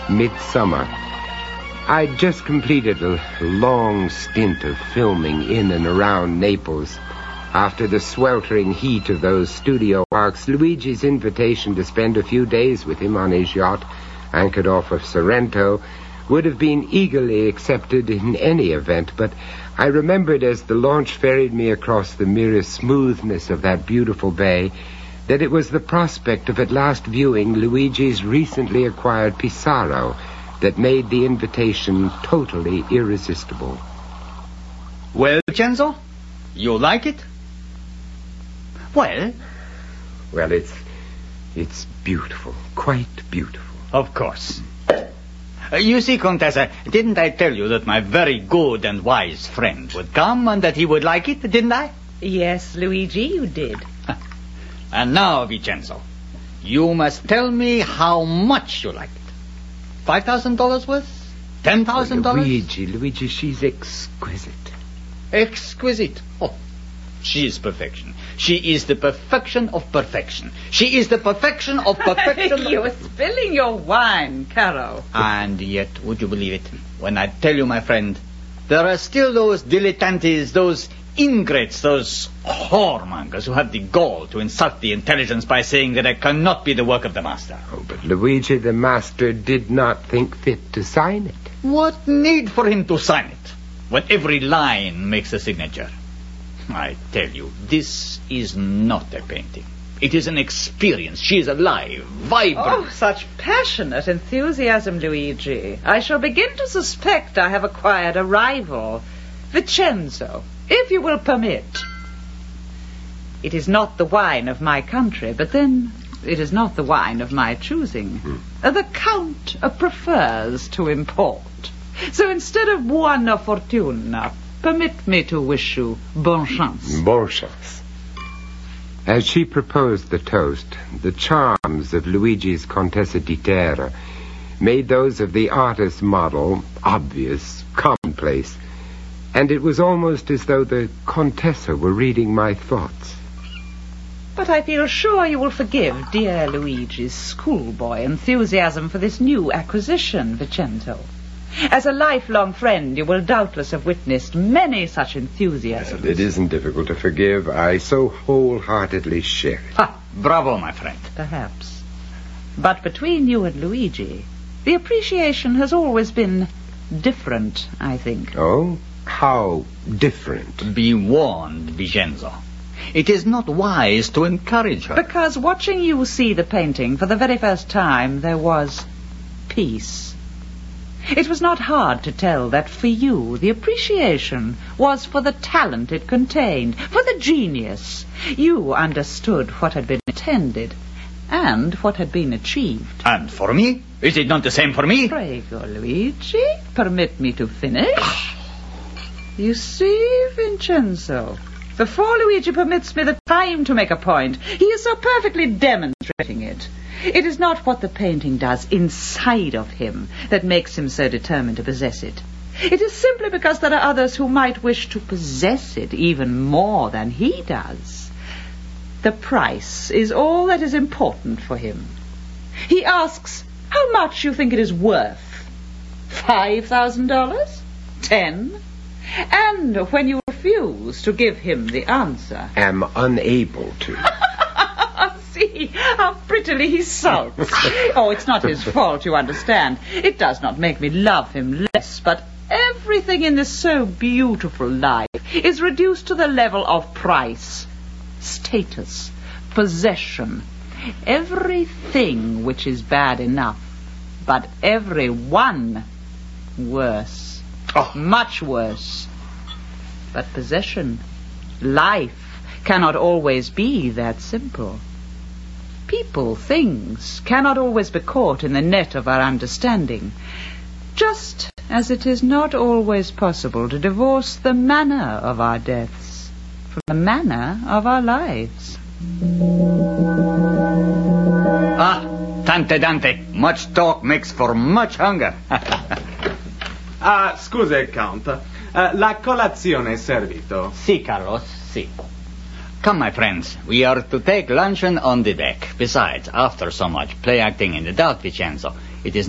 Midsummer. I'd just completed a long stint of filming in and around Naples. After the sweltering heat of those studio arcs, Luigi's invitation to spend a few days with him on his yacht, anchored off of Sorrento, would have been eagerly accepted in any event, but I remembered as the launch ferried me across the mirror smoothness of that beautiful bay that it was the prospect of at last viewing Luigi's recently acquired Pissarro that made the invitation totally irresistible. Well, Vincenzo, you like it? Well, it's beautiful, quite beautiful. Of course. You see, Contessa, didn't I tell you that my very good and wise friend would come and that he would like it, didn't I? Yes, Luigi, you did. And now, Vincenzo, you must tell me how much you like it. $5,000 worth? $10,000? Luigi, she's exquisite. Exquisite? Oh, she is perfection. She is the perfection of perfection. She is the perfection of perfection. You're spilling your wine, Caro. And yet, would you believe it, when I tell you, my friend, there are still those dilettantes, those ingrates, those whoremongers who have the gall to insult the intelligence by saying that it cannot be the work of the master. Oh, but Luigi, the master, did not think fit to sign it. What need for him to sign it, when every line makes a signature? I tell you, this is not a painting. It is an experience. She is alive, vibrant. Oh, such passionate enthusiasm, Luigi. I shall begin to suspect I have acquired a rival. Vincenzo, if you will permit. It is not the wine of my country, but then it is not the wine of my choosing. The Count prefers to import. So instead of buona fortuna, permit me to wish you bon chance. Bon chance. As she proposed the toast, the charms of Luigi's Contessa di Terra made those of the artist model obvious, commonplace, and it was almost as though the Contessa were reading my thoughts. But I feel sure you will forgive dear Luigi's schoolboy enthusiasm for this new acquisition, Vincenzo. As a lifelong friend, you will doubtless have witnessed many such enthusiasms. It isn't difficult to forgive. I so wholeheartedly share it. Ha! Bravo, my friend. Perhaps. But between you and Luigi, the appreciation has always been different, I think. Oh? How different? Be warned, Vincenzo. It is not wise to encourage her. Because watching you see the painting for the very first time, there was peace. It was not hard to tell that for you, the appreciation was for the talent it contained, for the genius. You understood what had been intended and what had been achieved. And for me? Is it not the same for me? Prego, Luigi. Permit me to finish. You see, Vincenzo, before Luigi permits me the time to make a point, he is so perfectly demonstrating it. It is not what the painting does inside of him that makes him so determined to possess it. It is simply because there are others who might wish to possess it even more than he does. The price is all that is important for him. He asks how much you think it is worth. $5,000? 10? And when you refuse to give him the answer... Am unable to. See how prettily he sulks. Oh, it's not his fault, you understand. It does not make me love him less, but everything in this so beautiful life is reduced to the level of price, status, possession. Everything which is bad enough, but every one worse. Oh. Much worse. But possession, life, cannot always be that simple. People, things, cannot always be caught in the net of our understanding, just as it is not always possible to divorce the manner of our deaths from the manner of our lives. Ah, tante Dante, much talk makes for much hunger. Scusa, Count. La colazione è servito. Si, Carlos, si. Come, my friends, we are to take luncheon on the deck. Besides, after so much play acting in the dark, Vincenzo, it is